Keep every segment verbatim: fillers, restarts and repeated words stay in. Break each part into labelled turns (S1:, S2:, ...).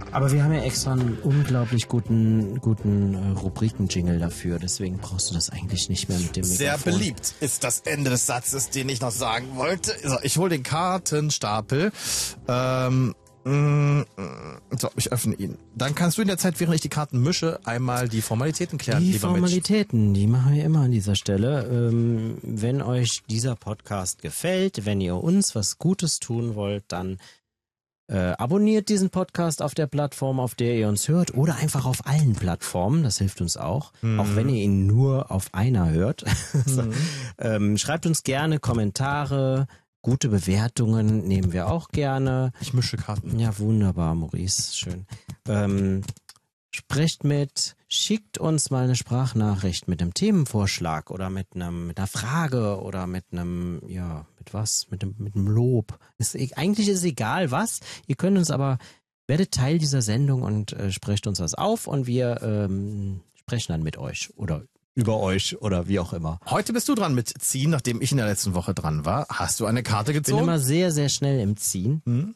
S1: Aber wir haben ja extra einen unglaublich guten, guten äh, Rubriken-Jingle dafür. Deswegen brauchst du das eigentlich nicht mehr mit dem Mikrofon.
S2: Sehr beliebt ist das Ende des Satzes, den ich noch sagen wollte. So, ich hole den Kartenstapel. Ähm, mm, so, ich öffne ihn. Dann kannst du in der Zeit, während ich die Karten mische, einmal die Formalitäten klären.
S1: Die
S2: lieber
S1: Formalitäten, Mensch. Die machen wir immer an dieser Stelle. Ähm, wenn euch dieser Podcast gefällt, wenn ihr uns was Gutes tun wollt, dann Äh, abonniert diesen Podcast auf der Plattform, auf der ihr uns hört, oder einfach auf allen Plattformen, das hilft uns auch, mhm. auch wenn ihr ihn nur auf einer hört. so, mhm. ähm, schreibt uns gerne Kommentare, gute Bewertungen nehmen wir auch gerne.
S2: Ich mische Karten.
S1: Ja, wunderbar, Maurice, schön. Ähm, sprecht mit, schickt uns mal eine Sprachnachricht mit einem Themenvorschlag oder mit einem mit einer Frage oder mit einem, ja, mit was, mit einem, mit einem Lob. Ist, eigentlich ist es egal was, ihr könnt uns aber, werdet Teil dieser Sendung und äh, sprecht uns was auf und wir ähm, sprechen dann mit euch oder über euch oder wie auch immer.
S2: Heute bist du dran mit Ziehen, nachdem ich in der letzten Woche dran war. Hast du eine Karte gezogen?
S1: Ich bin immer sehr, sehr schnell im Ziehen.
S2: Hm?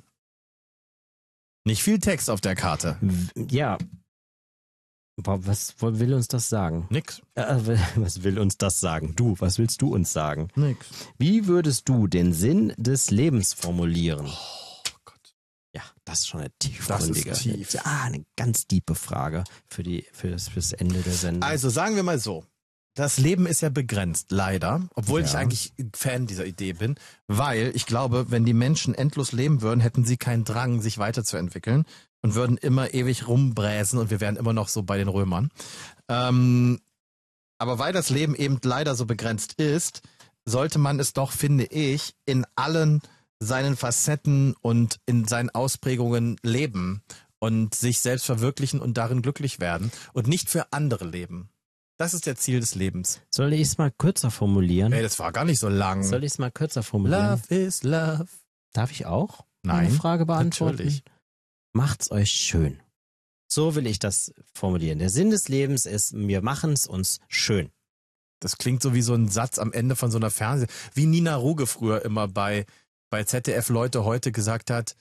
S2: Nicht viel Text auf der Karte.
S1: Ja. Was will uns das sagen?
S2: Nix.
S1: Äh, was will uns das sagen? Du, was willst du uns sagen?
S2: Nix.
S1: Wie würdest du den Sinn des Lebens formulieren?
S2: Oh Gott.
S1: Ja, das ist schon eine tiefgründige.
S2: Das ist tief.
S1: Ah, eine ganz tiefe Frage für die für das fürs Ende der Sendung.
S2: Also sagen wir mal so. Das Leben ist ja begrenzt, leider, obwohl ja. ich eigentlich Fan dieser Idee bin, weil ich glaube, wenn die Menschen endlos leben würden, hätten sie keinen Drang, sich weiterzuentwickeln und würden immer ewig rumbräsen und wir wären immer noch so bei den Römern. Ähm, aber weil das Leben eben leider so begrenzt ist, sollte man es doch, finde ich, in allen seinen Facetten und in seinen Ausprägungen leben und sich selbst verwirklichen und darin glücklich werden und nicht für andere leben. Das ist der Ziel des Lebens.
S1: Soll ich es mal kürzer formulieren?
S2: Ey, das war gar nicht so lang.
S1: Soll ich es mal kürzer formulieren?
S2: Love is love.
S1: Darf ich auch
S2: Nein,
S1: eine Frage beantworten?
S2: Natürlich.
S1: Macht's euch schön. So will ich das formulieren. Der Sinn des Lebens ist, wir machen's uns schön.
S2: Das klingt so wie so ein Satz am Ende von so einer Fernseh... Wie Nina Ruge früher immer bei, bei Z D F Leute heute gesagt hat,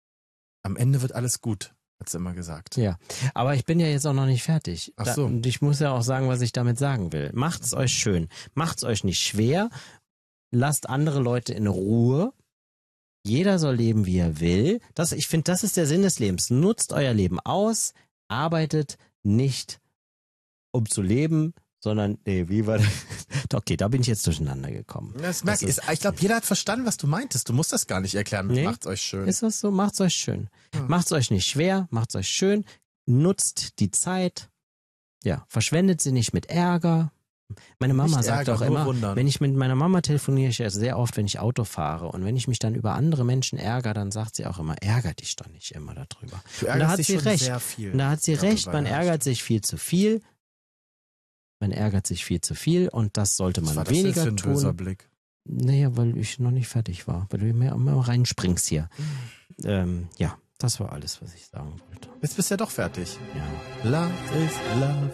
S2: am Ende wird alles gut. Hat sie immer gesagt.
S1: Ja, aber ich bin ja jetzt auch noch nicht fertig.
S2: Ach so.
S1: Da, und ich muss ja auch sagen, was ich damit sagen will. Macht's euch schön. Macht's euch nicht schwer. Lasst andere Leute in Ruhe. Jeder soll leben, wie er will. Das, ich finde, das ist der Sinn des Lebens. Nutzt euer Leben aus. Arbeitet nicht, um zu leben, sondern, nee, wie war das? Okay, da bin ich jetzt durcheinander gekommen.
S2: Das merke ich. Ich glaube, jeder hat verstanden, was du meintest. Du musst das gar nicht erklären.
S1: Nee.
S2: Macht's euch schön.
S1: Ist das so? Macht's euch schön.
S2: Hm.
S1: Macht's euch nicht schwer, macht's euch schön. Nutzt die Zeit. Ja, verschwendet sie nicht mit Ärger. Meine Mama
S2: Nicht
S1: sagt
S2: Ärger,
S1: auch
S2: nur
S1: immer,
S2: wundern.
S1: wenn ich mit meiner Mama telefoniere, ich ja sehr oft, wenn ich Auto fahre. Und wenn ich mich dann über andere Menschen ärgere, dann sagt sie auch immer, ärger dich doch nicht immer darüber.
S2: Du
S1: Und da hat
S2: dich
S1: sie
S2: schon
S1: recht.
S2: sehr viel.
S1: Und da hat sie
S2: darüber,
S1: recht, man
S2: ja.
S1: ärgert sich viel zu viel. Man ärgert sich viel zu viel und das sollte man
S2: Was war das
S1: weniger
S2: denn für ein böser
S1: tun.
S2: Blick?
S1: Naja, weil ich noch nicht fertig war, weil du mir immer reinspringst hier. Ähm, ja, das war alles, was ich sagen wollte.
S2: Jetzt bist du ja doch fertig.
S1: Ja.
S2: Love is love.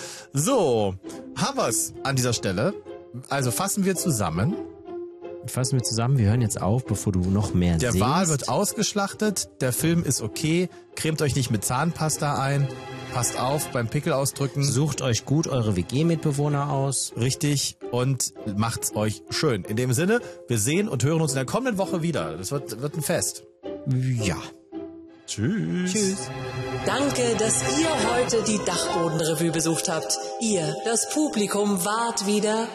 S2: So, haben wir's an dieser Stelle. Also fassen wir zusammen.
S1: Fassen wir zusammen, wir hören jetzt auf, bevor du noch mehr
S2: Der
S1: singst.
S2: Wal wird ausgeschlachtet, der Film ist okay, cremt euch nicht mit Zahnpasta ein, passt auf beim Pickel ausdrücken.
S1: Sucht euch gut eure W G-Mitbewohner aus.
S2: Richtig und macht's euch schön. In dem Sinne, wir sehen und hören uns in der kommenden Woche wieder. Das wird, wird ein Fest.
S1: Ja.
S2: Tschüss.
S1: Tschüss.
S3: Danke, dass ihr heute die Dachbodenrevue besucht habt. Ihr, das Publikum, wart wieder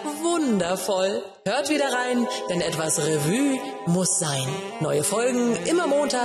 S3: wundervoll. Hört wieder rein, denn etwas Revue muss sein. Neue Folgen immer Montag.